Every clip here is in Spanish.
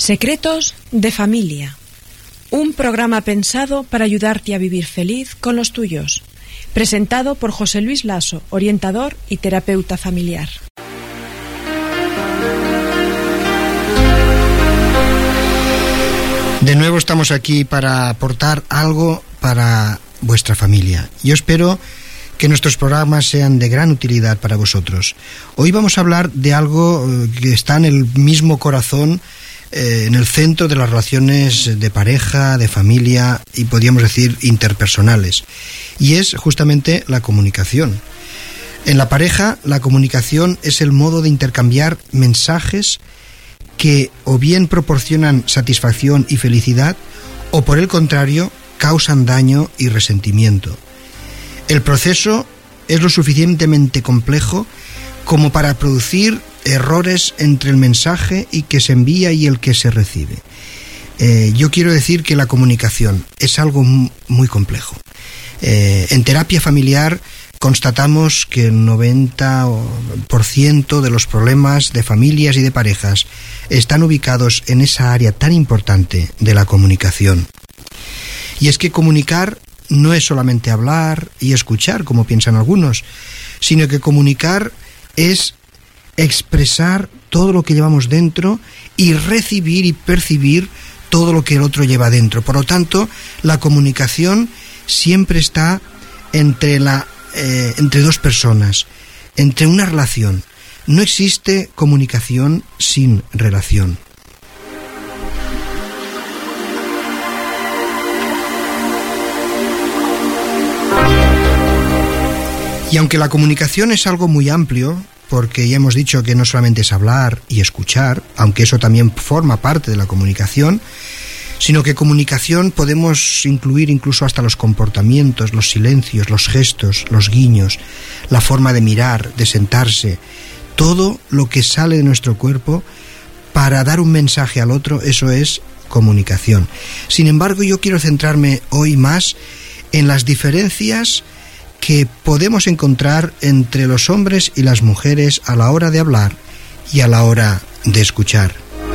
Secretos de familia. Un programa pensado para ayudarte a vivir feliz con los tuyos. Presentado por José Luis Lasso, orientador y terapeuta familiar. De nuevo estamos aquí para aportar algo para vuestra familia. Yo espero que nuestros programas sean de gran utilidad para vosotros. Hoy vamos a hablar de algo que está en el mismo corazón, en el centro de las relaciones de pareja, de familia y podríamos decir interpersonales. Y es justamente la comunicación. En la pareja, la comunicación es el modo de intercambiar mensajes que o bien proporcionan satisfacción y felicidad o por el contrario causan daño y resentimiento. El proceso es lo suficientemente complejo como para producir errores entre el mensaje y que se envía y el que se recibe. Yo quiero decir que la comunicación es algo muy complejo. En terapia familiar constatamos que el 90% de los problemas de familias y de parejas están ubicados en esa área tan importante de la comunicación. Y es que comunicar no es solamente hablar y escuchar, como piensan algunos, sino que comunicar es expresar todo lo que llevamos dentro y recibir y percibir todo lo que el otro lleva dentro. Por lo tanto, la comunicación siempre está entre dos personas, entre una relación. No existe comunicación sin relación. Y aunque la comunicación es algo muy amplio, porque ya hemos dicho que no solamente es hablar y escuchar, aunque eso también forma parte de la comunicación, sino que comunicación podemos incluir incluso hasta los comportamientos, los silencios, los gestos, los guiños, la forma de mirar, de sentarse, todo lo que sale de nuestro cuerpo para dar un mensaje al otro, eso es comunicación. Sin embargo, yo quiero centrarme hoy más en las diferencias que podemos encontrar entre los hombres y las mujeres a la hora de hablar y a la hora de escuchar.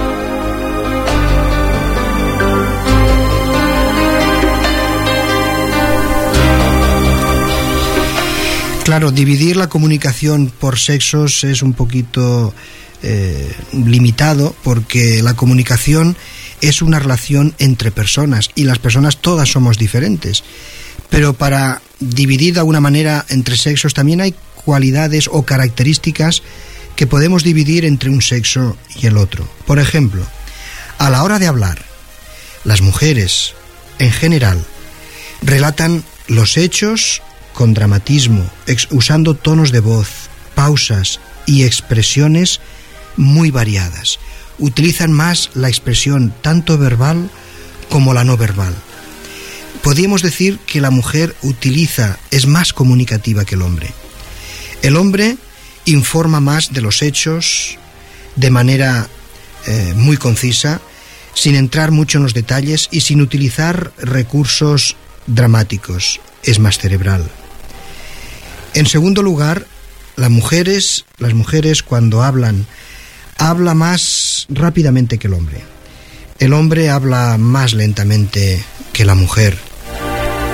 Claro, dividir la comunicación por sexos es un poquito limitado porque la comunicación es una relación entre personas y las personas todas somos diferentes. Pero para dividir de alguna manera entre sexos también hay cualidades o características que podemos dividir entre un sexo y el otro. Por ejemplo, a la hora de hablar, las mujeres, en general, relatan los hechos con dramatismo, usando tonos de voz, pausas y expresiones muy variadas. Utilizan más la expresión tanto verbal como la no verbal. Podríamos decir que la mujer es más comunicativa que el hombre. El hombre informa más de los hechos de manera muy concisa, sin entrar mucho en los detalles y sin utilizar recursos dramáticos. Es más cerebral. En segundo lugar, las mujeres cuando hablan más rápidamente que el hombre. El hombre habla más lentamente que la mujer.